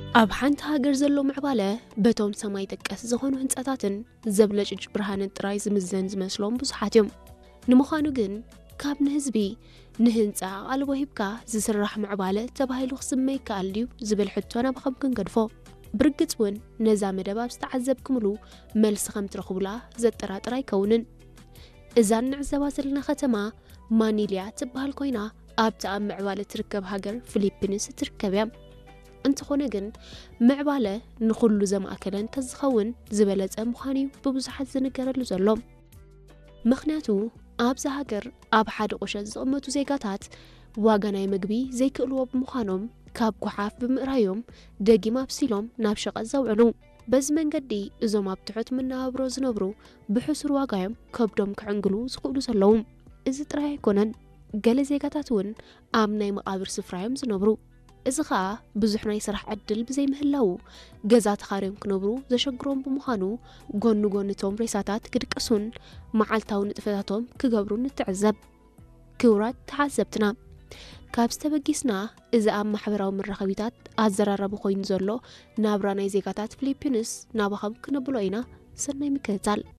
ኣብ ሓንቲ ሃገር ዘሎ ምዕባለ በቶም ሰማይ ጠቀስ ዝኾኑ ህንጻታትን ዘብለጭጭ ብርሃንን ጥራይ ዝምዘን ዝመስሎም ብዙሓት እዮም ንምዃኑ ግን ካብ ንህዝቢ ንህንጻ ኣልቦ ሂብካ ዝስራሕ ምዕባለ ተባሂሉ ክስመይ ይከኣል ድዩ ዝብል ሕቶና ብኸም ክንገድፎ ብርግጽ እውን ነዛ መደብ ኣብ ዝተዓዘብክምሉ መልሲ ከም ትረኽቡላ ዘጠራጥር ኣይከውንን እዛ ንዕዘባ ዘለና ከተማ ማኒልያ ትበሃል ኮይና ኣብታ ኣብ ምዕባለ ትርከብ ሃገር ፊሊፒንስ ትርከብ እያ እንተኾነ ግን ምዕባለ ንኹሉ ዘማእከለን ተዝኸውን ዝበለጸ ምዃኑ ብብዙሓት ዝንገረሉ ዘሎ ምኽንያቱ ኣብዛ ሃገር ኣብ ሓደ ቁሸት ዝቕመጡ ዜጋታት ዋጋ ናይ ምግቢ ዘይክእልዎ ብምዃኖም ካብ ጓሓፍ ብምእራዮም ደጊም ኣብሲሎም ናብ ሸቐጥ ዘውዕሉ በዚ መንገዲ እዞም ኣብ ትሑት መነባብሮ ዝነብሩ ብሕሱር ዋጋዮም ከብዶም ክዕንግሉ ዝኽእሉ ዘለዉ እዚ ጥራይ ኣይኮነን ገለ ዜጋታት እውን ኣብ ናይ መቓብር ስፍራዮም ዝነብሩ እዚ ኸኣ ብዙሕ ናይ ስራሕ ዕድል ብዘይምህላው ገዛ ተኻርዮም ክነብሩ ዘሸግሮም ብምዃኑ ጎኑ ጎንቶም ሬሳታት ክድቀሱን መዓልታዊ ንጥፈታቶም ክገብሩ ንትዕዘብ ክቡራት ተሓዘብትና ካብ ዝተበጊስና እዚ ኣብ ማሕበራዊ መራኸቢታት ኣዘራረቡ ኮይኑ ዘሎ ናብራ ናይ ዜጋታት ፊሊፒንስ ናባኸም ክነብሎ ኢና ሰናይ ምክትታል